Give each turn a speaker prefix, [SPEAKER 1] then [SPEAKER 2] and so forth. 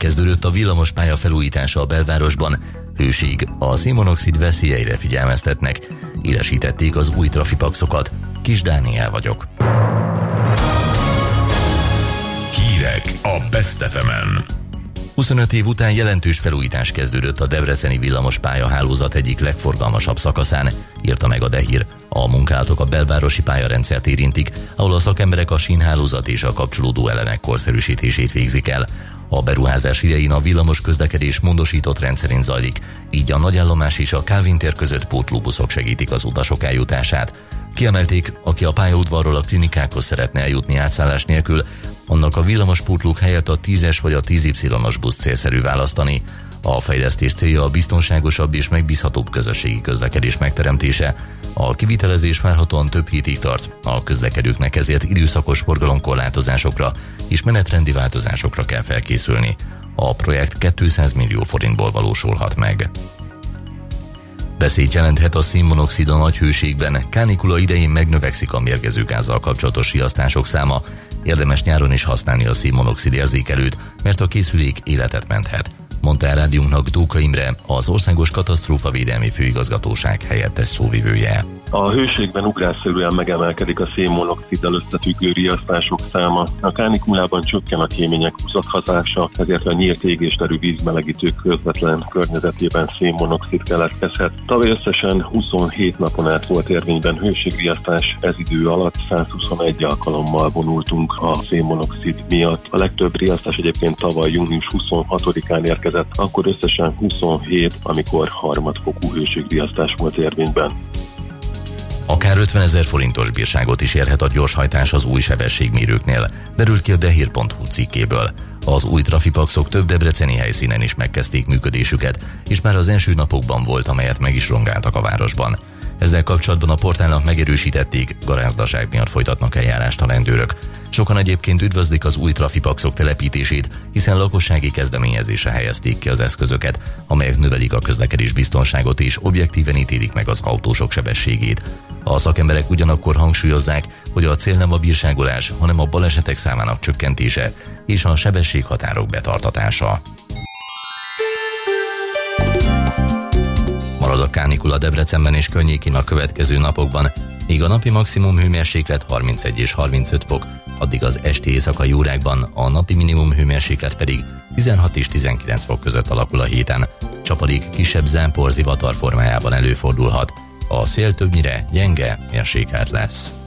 [SPEAKER 1] Megkezdődött a villamospálya felújítása a belvárosban. Hőség, a szénmonoxid veszélyeire figyelmeztetnek. Élesítették az új trafipaxokat. Kis Dániel vagyok.
[SPEAKER 2] Hírek a Best FM-en.
[SPEAKER 1] 25 év után jelentős felújítás kezdődött a debreceni villamospálya hálózat egyik legforgalmasabb szakaszán, írta meg a DEHIR. A munkálatok a belvárosi pályarendszert érintik, ahol a szakemberek a sínhálózat és a kapcsolódó elemek korszerűsítését végzik el. A beruházás idején a villamos közlekedés módosított rendszerén zajlik, így a nagyállomás és a Kálvin tér között pótlóbuszok segítik az utasok eljutását. Kiemelték, aki a pályaudvarról a klinikákhoz szeretne eljutni átszállás nélkül, annak a villamospótlók helyett a 10-es vagy a 10Y-as busz célszerű választani. A fejlesztés célja a biztonságosabb és megbízhatóbb közösségi közlekedés megteremtése. A kivitelezés várhatóan több hétig tart, a közlekedőknek ezért időszakos forgalomkorlátozásokra és menetrendi változásokra kell felkészülni. A projekt 200 millió forintból valósulhat meg. Veszélyt jelenthet a szénmonoxid a nagy hőségben, kánikula idején megnövekszik a mérgező gázzal kapcsolatos riasztások száma. Érdemes nyáron is használni a szénmonoxid érzékelőt, mert a készülék életet menthet, mondta el rádiónknak Dóka Imre, az Országos Katasztrófavédelmi Főigazgatóság helyettes szóvivője.
[SPEAKER 3] A hőségben ugrásszerűen megemelkedik a szénmonoxiddal összefüggő riasztások száma. A kánikulában csökken a kémények húzathatása, ezért a nyílt égésterű vízmelegítők közvetlen környezetében szénmonoxid keletkezhet. Tavaly összesen 27 napon át volt érvényben hőségriasztás, ez idő alatt 121 alkalommal vonultunk a szénmonoxid miatt. A legtöbb riasztás egyébként tavaly június 26-án érkezett, akkor összesen 27, amikor harmadfokú hőségriasztás volt érvényben.
[SPEAKER 1] Akár 50 000 forintos bírságot is érhet a gyorshajtás az új sebességmérőknél, derült ki a dehir.hu cikkéből. Az új trafipaxok több debreceni helyszínen is megkezdték működésüket, és már az első napokban volt, amelyet meg is rongáltak a városban. Ezzel kapcsolatban a portálnak megerősítették, garázdaság miatt folytatnak eljárást a rendőrök. Sokan egyébként üdvözlik az új trafipaxok telepítését, hiszen lakossági kezdeményezésre helyezték ki az eszközöket, amelyek növelik a közlekedés biztonságot és objektíven ítélik meg az autósok sebességét. A szakemberek ugyanakkor hangsúlyozzák, hogy a cél nem a bírságolás, hanem a balesetek számának csökkentése és a sebességhatárok betartatása. Marad a kánikula Debrecenben és környékén a következő napokban, míg a napi maximum hőmérséklet 31 és 35 fok, addig az esti éjszakai órákban a napi minimum hőmérséklet pedig 16 és 19 fok között alakul a héten. Csapadék kisebb zápor zivatar formájában előfordulhat. A szél többnyire gyenge, mérsékelt lesz.